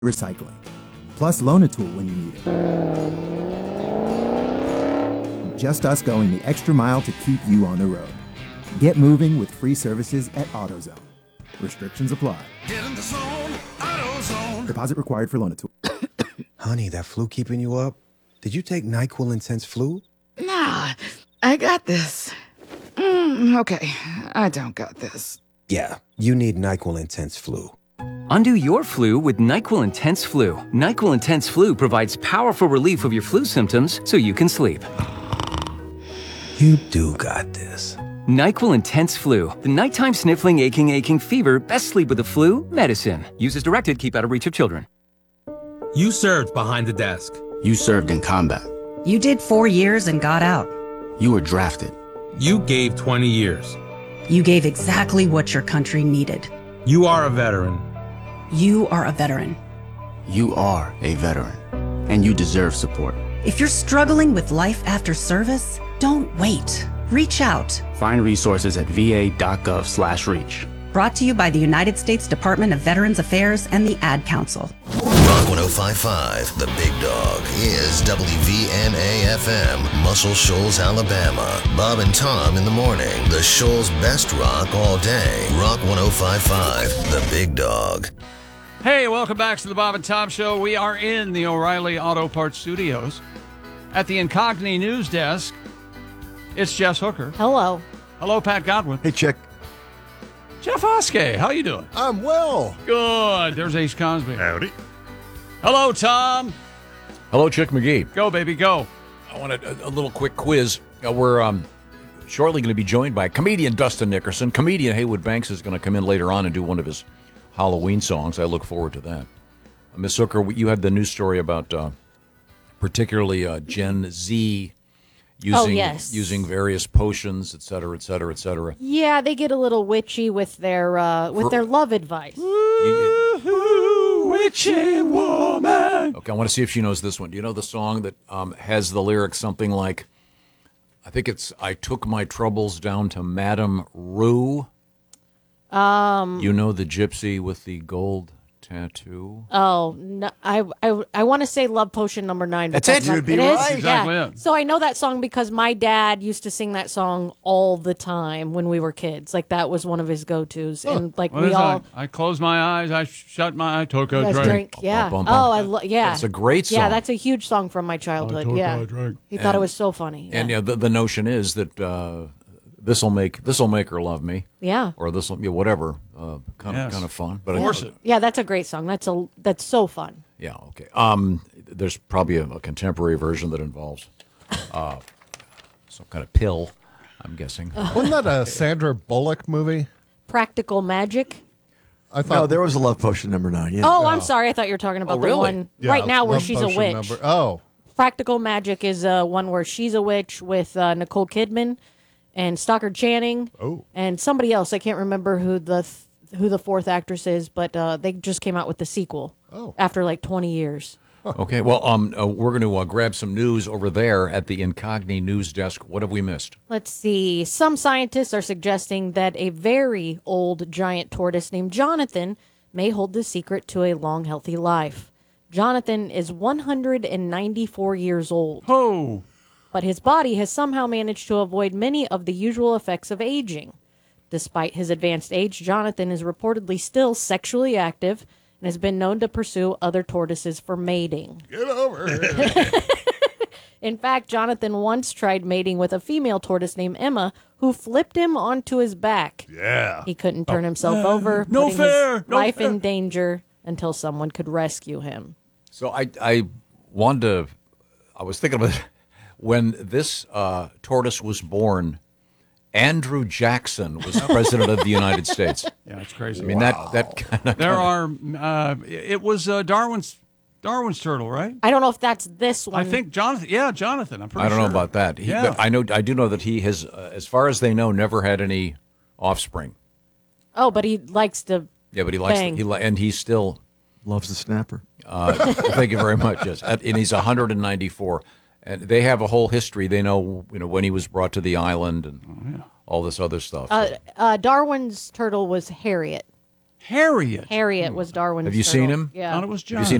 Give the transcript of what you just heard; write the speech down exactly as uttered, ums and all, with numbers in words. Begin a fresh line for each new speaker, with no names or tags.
recycling. Plus Loan-A-Tool when you need it. Just us going the extra mile to keep you on the road. Get moving with free services at AutoZone. Restrictions apply. Get in the zone, AutoZone. Deposit required for Loan-A-Tool.
Honey, that flu keeping you up? Did you take NyQuil Intense Flu?
Nah, I got this. Mm, okay, I don't got this.
Yeah, you need NyQuil Intense Flu.
Undo your flu with NyQuil Intense Flu. NyQuil Intense Flu provides powerful relief of your flu symptoms so you can sleep.
You do got this.
NyQuil Intense Flu. The nighttime sniffling, aching, aching fever. Best sleep with the flu. Medicine. Use as directed. Keep out of reach of children.
You served behind the desk.
You served in combat.
You did four years and got out.
You were drafted.
You gave twenty years.
You gave exactly what your country needed.
You are a veteran.
You are a veteran.
You are a veteran. And you deserve support.
If you're struggling with life after service, don't wait. Reach out.
Find resources at va.gov slash reach.
Brought to you by the United States Department of Veterans Affairs and the Ad Council.
Rock one oh five point five, The Big Dog, is W V N A F M, Muscle Shoals, Alabama. Bob and Tom in the morning. The Shoals' best rock all day. Rock one oh five point five, The Big Dog.
Hey, welcome back to the Bob and Tom Show. We are in the O'Reilly Auto Parts Studios at the Incogni News Desk. It's Jess Hooker.
Hello.
Hello, Pat Godwin.
Hey, Chick.
Jeff Oskey, how you doing?
I'm well.
Good. There's Ace Cosby.
Howdy.
Hello, Tom.
Hello, Chick McGee.
Go, baby, go.
I want a, a little quick quiz. Uh, we're um, shortly going to be joined by comedian Dustin Nickerson. Comedian Haywood Banks is going to come in later on and do one of his Halloween songs. I look forward to that. Uh, Miss Hooker, you had the news story about uh, particularly uh, Gen Z using
oh, yes.
using various potions, et cetera, et cetera, et cetera.
Yeah, they get a little witchy with their uh, with
For,
their love advice.
Ooh, witchy woman.
Okay, I want to see if she knows this one. Do you know the song that um, has the lyrics something like, I think it's, I took my troubles down to Madame Rue.
Um,
you know the gypsy with the gold tattoo?
Oh, no, I I, I want to say Love Potion number nine.
That's
because
it.
my-
You'd be
it
right.
is?
Exactly
Yeah.
it.
So I know that song because my dad used to sing that song all the time when we were kids. Like that was one of his go-tos. And like
What
we
is
all...
that? I closed my eyes, I shut my, I took a
Yes,
drink.
drink. Yeah.
Bum, bum, bum.
Oh, I lo- yeah.
It's a great song.
Yeah, that's a huge song from my childhood.
took
Yeah.
a drink.
He thought it
And-
was so funny. Yeah.
And yeah, the, the notion is that uh, this will make this will make her love me,
yeah.
or this will, yeah, whatever, uh, kind of
Yes.
kind of fun. But
Force
I,
it.
Yeah, that's a great song. That's a that's so fun.
Yeah, okay. Um, there's probably a, a contemporary version that involves uh, some kind of pill, I'm guessing.
Wasn't that a Sandra Bullock movie?
Practical Magic.
I thought
No, there was a Love Potion number nine. Yeah.
Oh, I'm sorry. I thought you were talking about
Oh,
the
really?
one
Yeah,
right now where
Love
she's a
Potion
witch.
number- Oh,
Practical Magic is uh, one where she's a witch with uh, Nicole Kidman and Stockard Channing
Oh.
and somebody else. I can't remember who the th- who the fourth actress is, but uh, they just came out with the sequel
Oh.
after like twenty years.
Okay, well, um, uh, we're going to uh, grab some news over there at the Incogni News Desk. What have we missed?
Let's see. Some scientists are suggesting that a very old giant tortoise named Jonathan may hold the secret to a long, healthy life. Jonathan is one hundred ninety-four years old.
Oh.
But his body has somehow managed to avoid many of the usual effects of aging. Despite his advanced age, Jonathan is reportedly still sexually active and has been known to pursue other tortoises for mating.
get over here.
In fact, Jonathan once tried mating with a female tortoise named Emma, who flipped him onto his back.
Yeah.
He couldn't turn himself over,
no
putting
fair,
his
no
life
fair.
in danger until someone could rescue him.
So I, I wanted to, I was thinking about it. When this uh, tortoise was born, Andrew Jackson was president of the United States.
Yeah, it's crazy.
I mean, that, that kind of...
There are, uh, it was uh, Darwin's Darwin's turtle, right?
I don't know if that's this one.
I think Jonathan, yeah, Jonathan, I'm pretty
I don't
sure.
know about that. He,
Yeah.
but I know, I do know that he has, uh, as far as they know, never had any offspring.
Oh, but he likes to.
Yeah, but he likes,
Bang.
he li- and he's still...
Loves the snapper.
Uh, thank you very much. Yes, At- and he's one hundred ninety-four, and they have a whole history. They know, you know, when he was brought to the island and all this other stuff.
Uh, uh, Darwin's turtle was Harriet.
Harriet.
Harriet was Darwin's
Have you seen
turtle.
him?
Yeah.
Thought it was
Have you
John.
seen